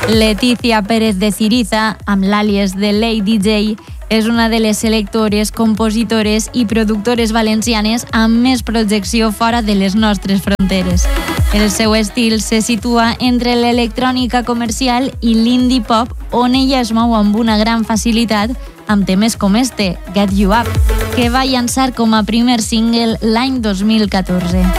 Leticia Pérez de Ciriza, amb l'àlies de Lady J, és una de les selectores, compositores i productores valencianes amb més projecció fora de les nostres fronteres. El seu estil se situa entre l'electrònica comercial i l'indie pop, on ella es mou amb una gran facilitat amb temes com este, Get You Up, que va llançar com a primer single l'any 2014.